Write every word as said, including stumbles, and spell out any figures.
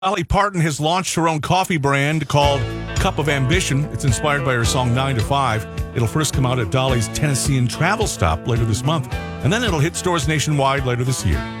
Dolly Parton has launched her own coffee brand called Cup of Ambition. It's inspired by her song nine to five. It'll first come out at Dolly's Tennessean travel stop later this month, and then it'll hit stores nationwide later this year.